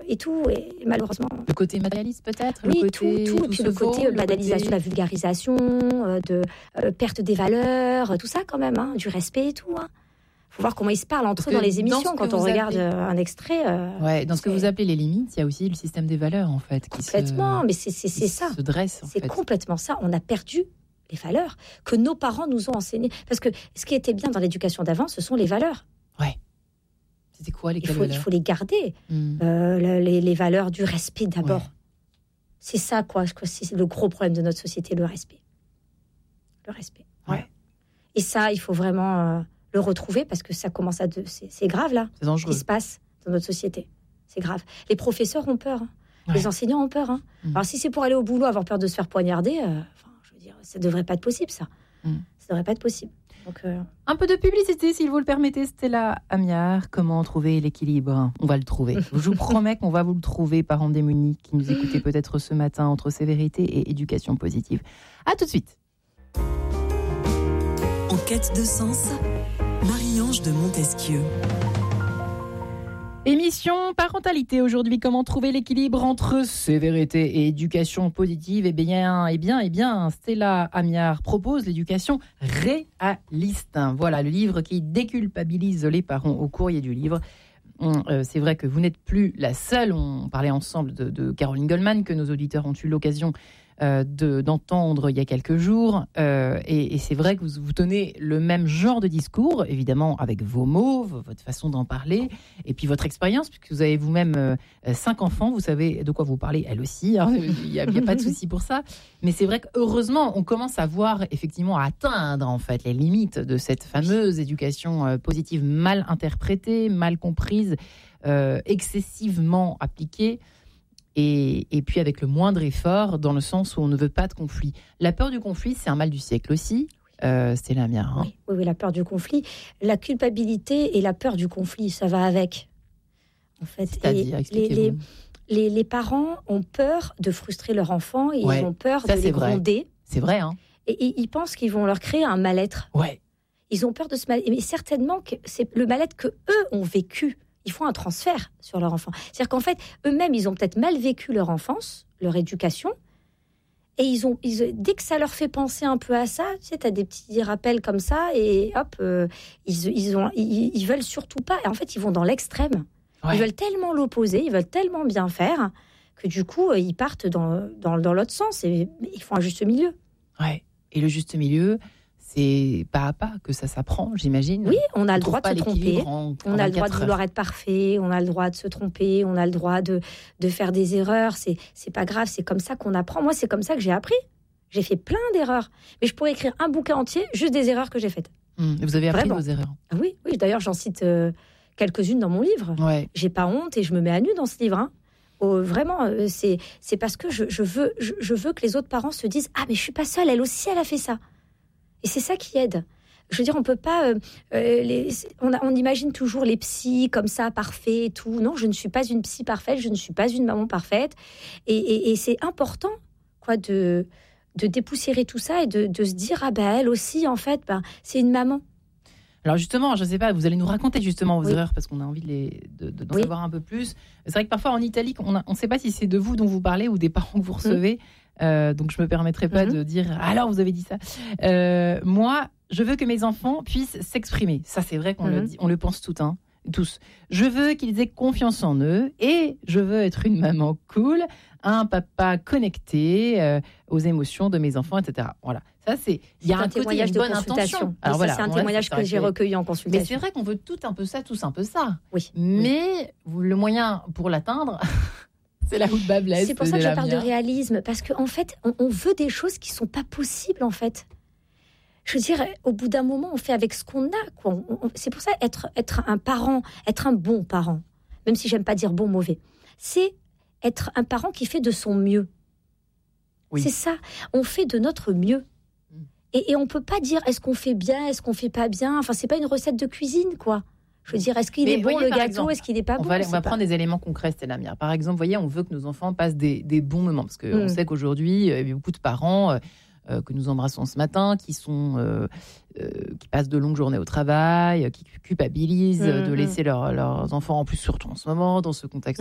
et tout, et malheureusement... Le côté matérialiste peut-être. Oui, tout. Et puis le côté banalisation, la vulgarisation, de perte des valeurs, tout ça quand même, du respect et tout. Faut voir comment ils se parlent entre eux dans les émissions quand on regarde un extrait. Dans ce que vous appelez les limites, il y a aussi le système des valeurs en fait. Complètement, mais c'est ça. Se dresse, c'est complètement ça. On a perdu les valeurs que nos parents nous ont enseignées. Parce que ce qui était bien dans l'éducation d'avant, ce sont les valeurs. Ouais. C'était quoi les valeurs ? Il faut les garder. Les valeurs du respect d'abord. Ouais. C'est ça, quoi. C'est le gros problème de notre société, le respect. Le respect. Ouais. Et ça, il faut vraiment... le retrouver parce que ça commence c'est grave là. C'est dangereux. Ce qui se passe dans notre société. C'est grave. Les professeurs ont peur. Les enseignants ont peur. Alors si c'est pour aller au boulot, avoir peur de se faire poignarder, je veux dire, ça devrait pas être possible ça. Ça devrait pas être possible. Donc, un peu de publicité, s'il vous le permettez, Stella Amiard. Comment trouver l'équilibre ? On va le trouver. Je vous promets qu'on va vous le trouver, parents démunis qui nous écoutez peut-être ce matin entre sévérité et éducation positive. À tout de suite. En quête de sens, Marie-Ange de Montesquieu. Émission parentalité aujourd'hui. Comment trouver l'équilibre entre sévérité et éducation positive ? Eh bien, Stella Amiard propose l'éducation réaliste. Voilà le livre qui déculpabilise les parents au courrier du livre. C'est vrai que vous n'êtes plus la seule. On parlait ensemble de Caroline Goldman que nos auditeurs ont eu l'occasion d'entendre il y a quelques jours. Et c'est vrai que vous tenez le même genre de discours, évidemment avec vos mots, votre façon d'en parler, et puis votre expérience, puisque vous avez vous-même 5 enfants, vous savez de quoi vous parlez, elle aussi, il n'y a pas de souci pour ça. Mais c'est vrai que heureusement, on commence à voir, effectivement, à atteindre en fait les limites de cette fameuse éducation positive mal interprétée, mal comprise, excessivement appliquée. Et puis avec le moindre effort, dans le sens où on ne veut pas de conflit. La peur du conflit, c'est un mal du siècle aussi. C'est la mienne. Oui, la peur du conflit. La culpabilité et la peur du conflit, ça va avec. En fait, c'est-à-dire, les parents ont peur de frustrer leur enfant et ils ont peur de les gronder. C'est vrai. Et ils pensent qu'ils vont leur créer un mal-être. Ouais. Ils ont peur de ce mal-être. Mais certainement que c'est le mal-être que eux ont vécu. Ils font un transfert sur leur enfant. C'est-à-dire qu'en fait, eux-mêmes, ils ont peut-être mal vécu leur enfance, leur éducation, et dès que ça leur fait penser un peu à ça, tu sais, t'as des petits rappels comme ça, et hop, ils veulent surtout pas. Et en fait, ils vont dans l'extrême. Ouais. Ils veulent tellement l'opposer, ils veulent tellement bien faire, que du coup, ils partent dans l'autre sens, et ils font un juste milieu. Ouais. Et le juste milieu, c'est pas à pas que ça s'apprend, j'imagine. Oui, on a le droit de se tromper. On a le droit de vouloir être parfait. On a le droit de se tromper. On a le droit de faire des erreurs. C'est pas grave. C'est comme ça qu'on apprend. Moi, c'est comme ça que j'ai appris. J'ai fait plein d'erreurs. Mais je pourrais écrire un bouquin entier juste des erreurs que j'ai faites. Vous avez appris vos erreurs. Oui. D'ailleurs, j'en cite quelques-unes dans mon livre. Ouais. J'ai pas honte et je me mets à nu dans ce livre. Vraiment, c'est parce que je veux que les autres parents se disent « Ah, mais je suis pas seule. Elle aussi, elle a fait ça. » Et c'est ça qui aide. Je veux dire, on peut pas... on imagine toujours les psys comme ça, parfaits et tout. Non, je ne suis pas une psy parfaite, je ne suis pas une maman parfaite. Et c'est important, quoi, de dépoussiérer tout ça et de se dire, elle aussi, en fait, c'est une maman. Alors justement, je ne sais pas, vous allez nous raconter justement vos erreurs parce qu'on a envie d'en savoir un peu plus. C'est vrai que parfois en Italie, on ne sait pas si c'est de vous dont vous parlez ou des parents que vous recevez. Donc je me permettrai pas de dire alors vous avez dit ça. Moi, je veux que mes enfants puissent s'exprimer. Ça, c'est vrai qu'on le dit, on le pense tous. Je veux qu'ils aient confiance en eux et je veux être une maman cool, un papa connecté aux émotions de mes enfants, etc. Voilà. Ça, il y a un témoignage de bonne intention. Alors voilà, c'est un témoignage que j'ai recueilli en consultation. Mais c'est vrai qu'on veut tous un peu ça. Oui. Mais le moyen pour l'atteindre. C'est là où le bas blesse. C'est pour ça que je parle de réalisme, parce qu'en fait, on veut des choses qui ne sont pas possibles, en fait. Je veux dire, au bout d'un moment, on fait avec ce qu'on a, quoi. C'est pour ça, être un parent, être un bon parent, même si j'aime pas dire bon, mauvais, c'est être un parent qui fait de son mieux. Oui. C'est ça, on fait de notre mieux. Et on peut pas dire, est-ce qu'on fait bien, est-ce qu'on fait pas bien. Enfin, c'est pas une recette de cuisine, quoi. Je veux dire, est-ce qu'il est bon le gâteau, est-ce qu'il n'est pas bon? On va prendre des éléments concrets, Stella Amiard. Par exemple, vous voyez, on veut que nos enfants passent des bons moments. Parce qu'on sait qu'aujourd'hui, il y a beaucoup de parents que nous embrassons ce matin qui passent de longues journées au travail, qui culpabilisent de laisser leurs enfants, en plus surtout en ce moment, dans ce contexte